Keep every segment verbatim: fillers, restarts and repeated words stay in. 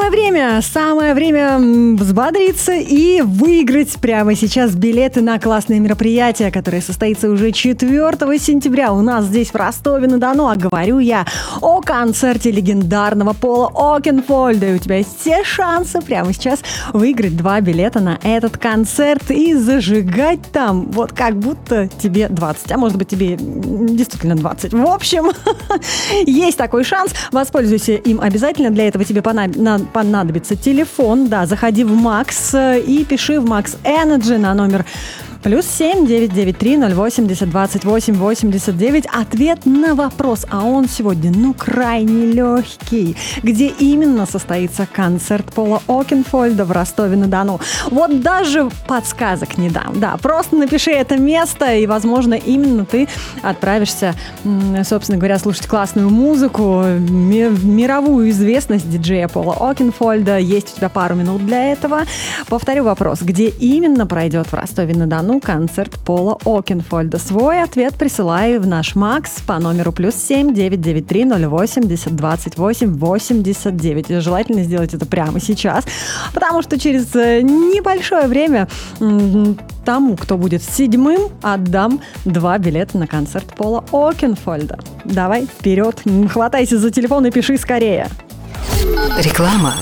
Самое время, самое время взбодриться и выиграть прямо сейчас билеты на классное мероприятие, которое состоится уже четвёртого сентября у нас здесь в Ростове-на-Дону. А говорю я о концерте легендарного Пола Окенфольда. И у тебя есть все шансы прямо сейчас выиграть два билета на этот концерт и зажигать там, вот как будто тебе двадцать, а может быть тебе действительно двадцать. В общем, есть такой шанс, воспользуйся им обязательно. Для этого тебе понадобится телефон. Да, заходи в Макс и пиши в Макс Energy на номер плюс семь девять девять три ноль восемьдесят двадцать восемь восемьдесят девять. Ответ на вопрос, а он сегодня, ну, крайне легкий. Где именно состоится концерт Пола Окенфольда в Ростове-на-Дону? Вот даже подсказок не дам. Да, просто напиши это место, и, возможно, именно ты отправишься, собственно говоря, слушать классную музыку, ми- мировую известность диджея Пола Окенфольда. Есть у тебя пару минут для этого. Повторю вопрос. Где именно пройдет в Ростове-на-Дону концерт Пола Окенфольда? Свой ответ присылай в наш Макс по номеру плюс семь девять девять три ноль восемьдесят двадцать восемь восемьдесят девять. И желательно сделать это прямо сейчас, потому что через небольшое время тому, кто будет седьмым, отдам два билета на концерт Пола Окенфольда. Давай, вперед, хватайся за телефон и пиши скорее. Реклама.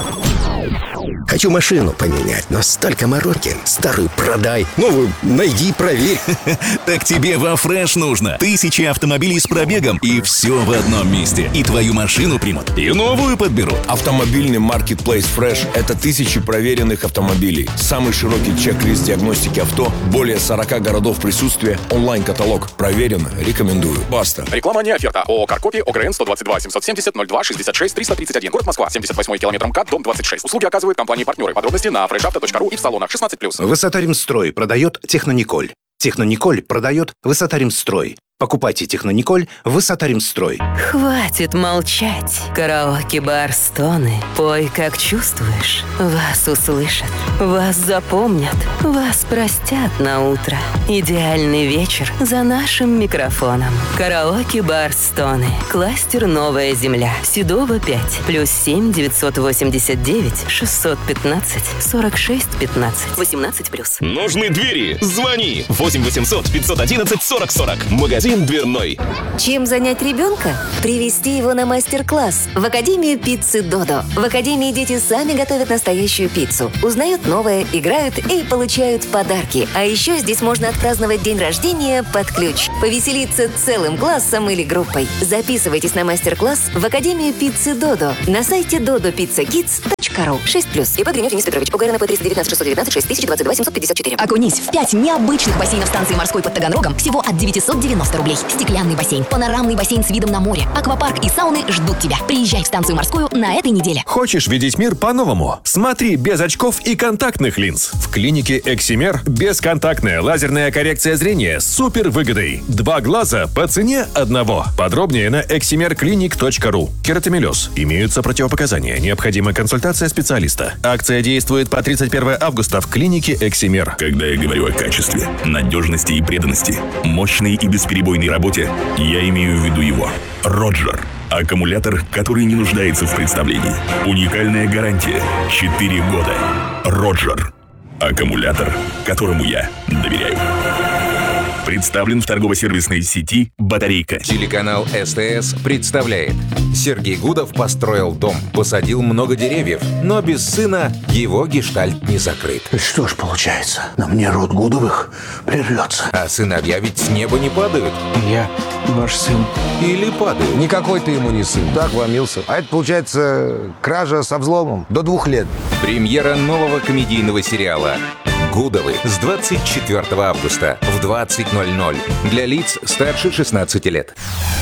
Хочу машину поменять, но столько мороки. Старую продай, новую найди, проверь. Так тебе во Фреш нужно. Тысячи автомобилей с пробегом, и все в одном месте. И твою машину примут, и новую подберут. Автомобильный маркетплейс Fresh – это тысячи проверенных автомобилей. Самый широкий чек-лист диагностики авто, более сорока городов присутствия, онлайн-каталог. Проверено, рекомендую. Баста. Реклама не оферта. ООО «Каркопи», ОГРН сто двадцать два семьсот семьдесят ноль два шестьдесят шесть триста тридцать один. Город Москва. семьдесят восьмой километр МКАД, дом двадцать шесть. Услуги оказывают компании-партнеры. Подробности на фреш авто точка ру и в салонах шестнадцать плюс. Высота-Ремстрой продает Технониколь. Технониколь продает Высота-Ремстрой. Покупайте Технониколь Высота-Ремстрой. Хватит молчать. Караоке-бар «Стоны». Пой, как чувствуешь. Вас услышат, вас запомнят, вас простят на утро. Идеальный вечер за нашим микрофоном. Караоке-бар «Стоны». Кластер «Новая земля». Седова пять. Плюс семь девятьсот восемьдесят девять шестьсот пятнадцать сорок шесть пятнадцать. восемнадцать плюс. Нужны двери? Звони. восемь восемьсот пятьсот одиннадцать сорок сорок. Магазин дверной. Чем занять ребенка? Привести его на мастер-класс в Академию пиццы «Додо». В Академии дети сами готовят настоящую пиццу, узнают новое, играют и получают подарки. А еще здесь можно отпраздновать день рождения под ключ, повеселиться целым классом или группой. Записывайтесь на мастер-класс в Академию пиццы «Додо» на сайте додо пицца кидс точка ру. шесть плюс. ИП Гринев Денис Петрович. ОГРНП триста девятнадцать шестьсот девятнадцать шесть тысяч двадцать два семьсот пятьдесят четыре. Окунись в пять необычных бассейнов станции морской под Таганрогом всего от девятьсот девяносто рублей. Стеклянный бассейн, панорамный бассейн с видом на море, аквапарк и сауны ждут тебя. Приезжай в станцию морскую на этой неделе. Хочешь видеть мир по-новому? Смотри без очков и контактных линз. В клинике Эксимер бесконтактная лазерная коррекция зрения с супер выгодой. Два глаза по цене одного. Подробнее на эксимер клиник точка ру. Кератомелез. Имеются противопоказания. Необходима консультация специалиста. Акция действует по тридцать первого августа в клинике Эксимер. Когда я говорю о качестве, надежности и преданности, мощной и бесперебойной работе, я имею в виду его. Роджер. Аккумулятор, который не нуждается в представлении. Уникальная гарантия. четыре года. Роджер. Аккумулятор, которому я доверяю. Представлен в торгово-сервисной сети «Батарейка». Телеканал СТС представляет. Сергей Гудов построил дом, посадил много деревьев, но без сына его гештальт не закрыт. Что ж получается, на мне род Гудовых прервется. А сыновья ведь с неба не падают. Я ваш сын. Или падают. Никакой ты ему не сын. Так вломился. А это получается кража со взломом до двух лет. Премьера нового комедийного сериала «Гудовы» с двадцать четвёртого августа в двадцать ноль ноль для лиц старше шестнадцати лет.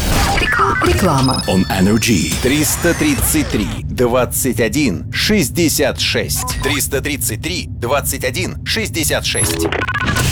Реклама. On Energy. триста тридцать три двадцать один шестьдесят шесть. триста тридцать три двадцать один шестьдесят шесть.